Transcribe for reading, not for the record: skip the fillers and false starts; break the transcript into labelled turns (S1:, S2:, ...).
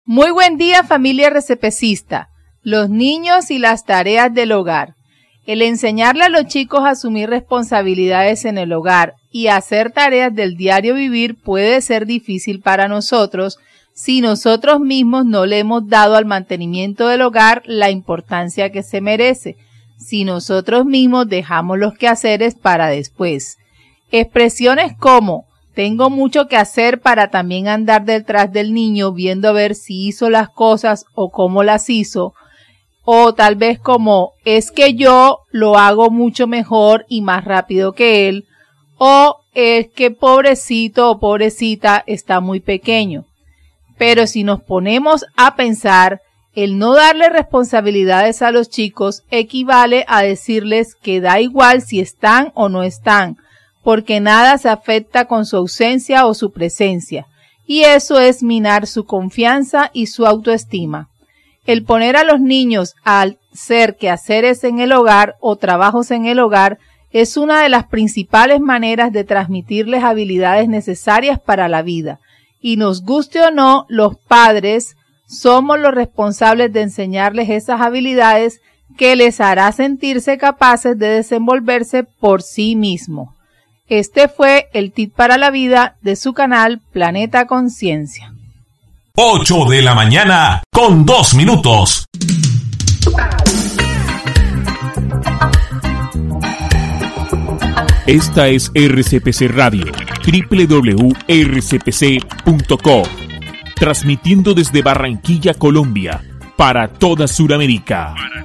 S1: Muy buen día, familia RCPcista. Los niños y las tareas del hogar. El enseñarle a los chicos a asumir responsabilidades en el hogar y hacer tareas del diario vivir puede ser difícil para nosotros si nosotros mismos no le hemos dado al mantenimiento del hogar la importancia que se merece, si nosotros mismos dejamos los quehaceres para después. Expresiones como tengo mucho que hacer para también andar detrás del niño viendo a ver si hizo las cosas o cómo las hizo, o tal vez como es que yo lo hago mucho mejor y más rápido que él, o es que pobrecito o pobrecita está muy pequeño. Pero si nos ponemos a pensar, el no darle responsabilidades a los chicos equivale a decirles que da igual si están o no están, porque nada se afecta con su ausencia o su presencia, y eso es minar su confianza y su autoestima. El poner a los niños a hacer quehaceres en el hogar o trabajos en el hogar es una de las principales maneras de transmitirles habilidades necesarias para la vida, y nos guste o no, los padres somos los responsables de enseñarles esas habilidades que les hará sentirse capaces de desenvolverse por sí mismos. Este fue el tip para la vida de su canal Planeta Conciencia.
S2: 8 de la mañana con 2 minutos.
S3: Esta es RCPC Radio, www.rcpc.co, transmitiendo desde Barranquilla, Colombia, para toda Sudamérica.